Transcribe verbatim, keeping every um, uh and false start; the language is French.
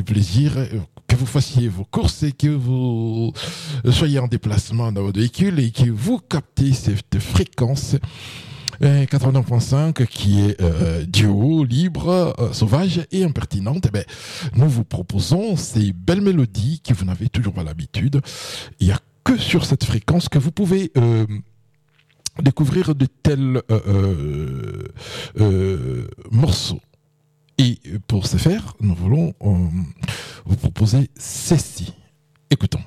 plaisir, que vous fassiez vos courses et que vous soyez en déplacement dans votre véhicule et que vous captez cette fréquence euh, quatre-vingt-neuf virgule cinq qui est euh, duo, libre, euh, sauvage et impertinente. Eh ben, nous vous proposons ces belles mélodies que vous n'avez toujours pas l'habitude. Il n'y a que sur cette fréquence que vous pouvez euh, découvrir de tels euh, euh, euh, morceaux. Et pour ce faire, nous voulons euh, vous proposer ceci. Écoutons.